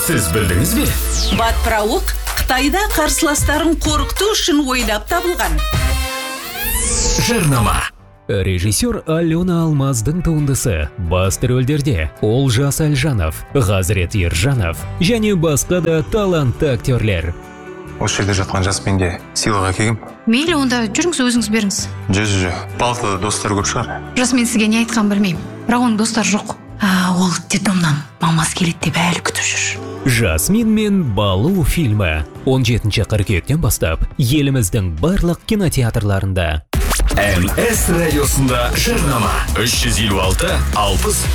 Сіз білдіңіз бе? Батпырауық Қытайда қарсыластарын қорқыту үшін ойлап табылған. Жарнама. Режиссер Алена Алмаздың туындысы басты рөлдерде Олжас Әлжанов, Ғазірет Ержанов және басқа да талантты актерлер. Осы жерде жатқан жасменге сыйлық әкелгем. Мейлі, онда жүріңіз, өзіңіз беріңіз. Жө. Палатада достар көп шығар. Жасмен сізге не айтқан білмеймін. Бірақ оның достары жоқ. Ол детдомнан мамасы келеді деп әлі күтіп жүр. Жасмин мен Балу фильмі 17 қыркүйектен бастап еліміздің барлық кинотеатрларында. МС радиосында жарнама. 356 60